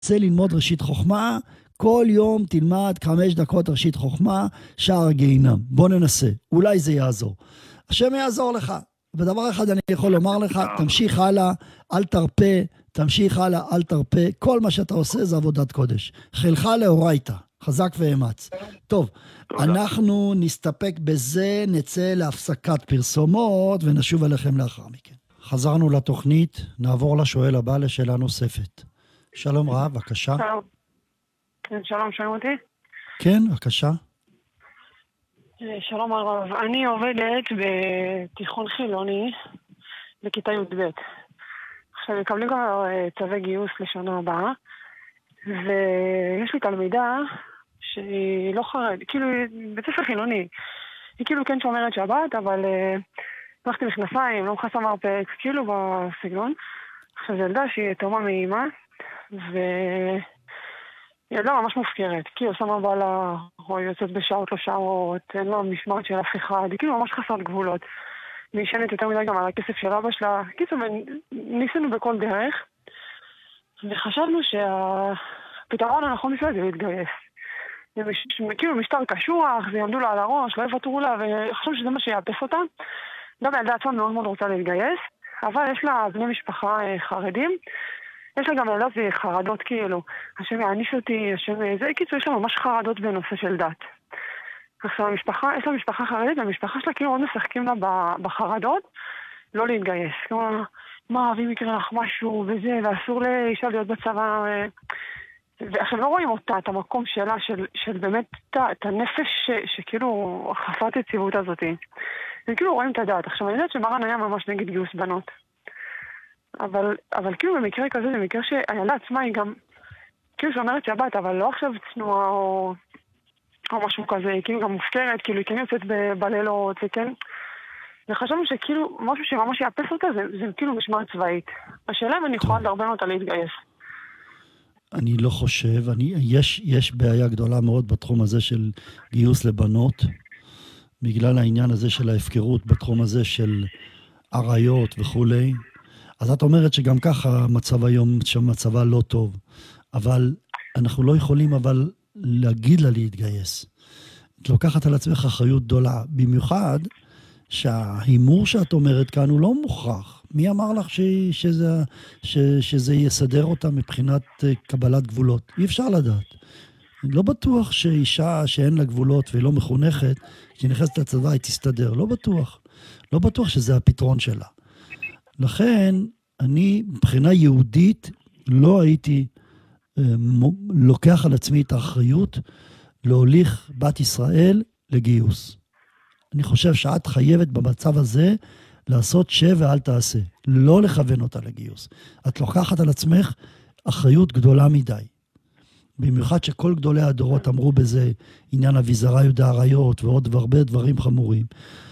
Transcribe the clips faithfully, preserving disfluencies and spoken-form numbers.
רוצה ללמוד ראשית חוכמה, כל יום תלמד חמש דקות ראשית חוכמה, שער הגיהינום. בוא ננסה, אולי זה יעזור. השם יעזור לך. ודבר אחד אני יכול לומר לך, תמשיך הלאה, אל תרפה, תמשיך הלאה, אל תרפה. כל מה שאתה עושה זה עבודת קודש. חילך לאורייתא, חזק ואמץ. טוב, אנחנו נסתפק בזה, נצא להפסקת פרסומות ונשוב אליכם לאחר מכן. חזרנו לתוכנית, נעבור לשואל הבא לשאלה נוספת. שלום רב, בבקשה. שלום. כן, שלום, שומעים אותי? כן, בבקשה. שלום הרב, אני עובדת בתיכון חילוני בכיתה י"ב. עכשיו, מקבלים כבר צווי גיוס לשנה הבאה, ויש לי תלמידה שהיא לא חרד, כאילו, בית ספר חילוני. היא כאילו כן שומרת שבת, אבל הלכתי מכנסיים, לא מכסה מרפק, כאילו בסגנון. עכשיו, זו ילדה שהיא תאומה מאימא, והיא ילדה ממש מופקרת. כאילו, שמה בעלה, או יוצאת בשעות לא שעות, אין לה משמעת של אף אחד, היא כאילו ממש חסרת גבולות. והיא ישנת יותר מדי גם על הכסף של אבא שלה. קיצור, ניסינו בכל דרך, וחשבנו שהפתרון הנכון בשבילה זה להתגייס. זה כאילו משטר קשוח, זה יעמדו לה על הראש, לא יוותרו לה, וחשבנו שזה מה שיאפס אותה. גם הילדה עצמה מאוד מאוד רוצה להתגייס, אבל יש לה בני משפחה חרדים, יש לה גם ילדות חרדות כאילו, השם יעניש אותי, השם זה, קיצור, יש לה ממש חרדות בנושא של דת. עכשיו, המשפחה, יש לה משפחה חרדית, והמשפחה שלה כאילו עוד משחקים לה בחרדות, לא להתגייס. כלומר, מה, ואם יקרה לך משהו וזה, ואסור לאישה להיות בצבא, ו... ועכשיו לא רואים אותה, את המקום שלה, של, של באמת, את הנפש ש, שכאילו חסרת יציבות הזאת. הם כאילו רואים את הדת. עכשיו, אני יודעת שמרן היה ממש נגד גיוס בנות. אבל, אבל כאילו במקרה כזה, זה מקרה שהילדה עצמה היא גם, כאילו שאומרת שבת, אבל לא עכשיו צנועה או, או משהו כזה, היא כאילו גם מופקרת, כאילו היא כן יוצאת בלילות, וכן. וחשבנו שכאילו משהו שממש יאפס אותה, זה, זה כאילו משמעת צבאית. השאלה אם אני יכולה לדרבן אותה להתגייס. אני לא חושב, אני, יש, יש בעיה גדולה מאוד בתחום הזה של גיוס לבנות, בגלל העניין הזה של ההפקרות, בתחום הזה של עריות וכולי. אז את אומרת שגם ככה המצב היום, שהמצבה לא טוב, אבל אנחנו לא יכולים אבל להגיד לה להתגייס. את לוקחת על עצמך אחריות גדולה, במיוחד שההימור שאת אומרת כאן הוא לא מוכרח. מי אמר לך ש, שזה, ש, שזה יסדר אותה מבחינת קבלת גבולות? אי אפשר לדעת. לא בטוח שאישה שאין לה גבולות והיא לא מחונכת, כשהיא נכנסת לצבא היא תסתדר. לא בטוח. לא בטוח שזה הפתרון שלה. לכן, אני מבחינה יהודית לא הייתי אה, לוקח על עצמי את האחריות להוליך בת ישראל לגיוס. אני חושב שאת חייבת במצב הזה לעשות שב ואל תעשה. לא לכוון אותה לגיוס. את לוקחת על עצמך אחריות גדולה מדי. במיוחד שכל גדולי הדורות אמרו בזה עניין אביזרה יהודה עריות ועוד והרבה דברים חמורים.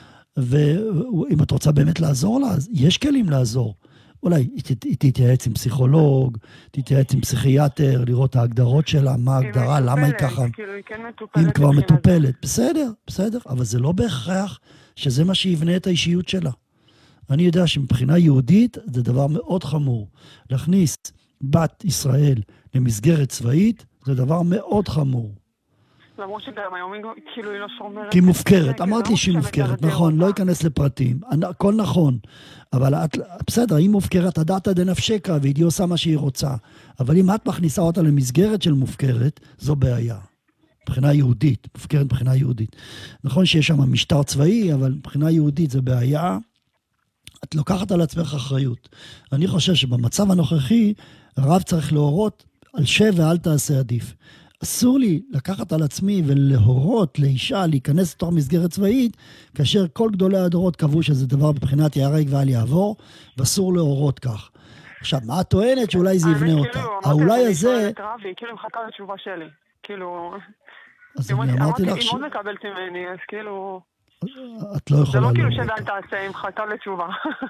ואם את רוצה באמת לעזור לה, אז יש כלים לעזור. אולי היא תתייעץ עם פסיכולוג, תתייעץ עם פסיכיאטר, לראות ההגדרות שלה, מה ההגדרה, למה היא ככה. אם כבר מטופלת, בסדר, בסדר, אבל זה לא בהכרח שזה מה שיבנה את האישיות שלה. אני יודע שמבחינה יהודית זה דבר מאוד חמור. להכניס בת ישראל למסגרת צבאית, זה דבר מאוד חמור. למרות שגם היום כאילו היא לא שומרת. כי מופקרת, אמרת לי שהיא מופקרת, נכון, לא ייכנס לפרטים, הכל נכון, אבל את, בסדר, היא מופקרת, הדעתא דנפשקה, והיא עושה מה שהיא רוצה, אבל אם את מכניסה אותה למסגרת של מופקרת, זו בעיה, מבחינה יהודית, מופקרת מבחינה יהודית. נכון שיש שם משטר צבאי, אבל מבחינה יהודית זה בעיה, את לוקחת על עצמך אחריות. אני חושב שבמצב הנוכחי, הרב צריך להורות על שב ואל תעשה עדיף. אסור לי לקחת על עצמי ולהורות לאישה להיכנס לתוך מסגרת צבאית, כאשר כל גדולי הדורות קבעו שזה דבר בבחינת יהרג ואל יעבור, ואסור להורות כך. עכשיו, מה את טוענת שאולי זה יבנה אותה? האולי הזה... היא כאילו מחכה לתשובה שלי. כאילו... אז אני אמרתי לך ש... היא מאוד מקבלת ממני, אז כאילו... את לא יכולה להורות. זה לא כאילו שאל תעשה, היא מחכה לתשובה.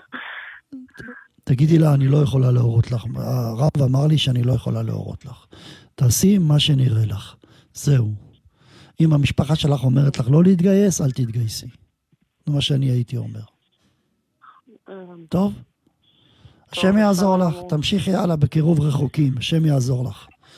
תגידי לה, אני לא יכולה להורות לך. הרב אמר לי שאני לא יכולה להורות לך. תעשי מה שנראה לך. זהו. אם המשפחה שלך אומרת לך לא להתגייס, אל תתגייסי. זה מה שאני הייתי אומר. טוב? השם יעזור לך. תמשיכי הלאה בקירוב רחוקים. השם יעזור לך.